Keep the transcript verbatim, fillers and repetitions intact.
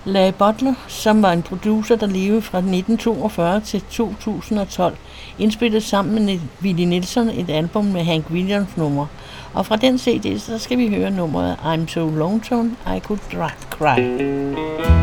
Larry Butler, som var en producer, der levede fra nitten toogfyrre til to tusind og tolv, indspillede sammen med Willie Nelson et album med Hank Williams numre. Og fra den C D, så skal vi høre nummeret I'm So Lonesome I Could Cry.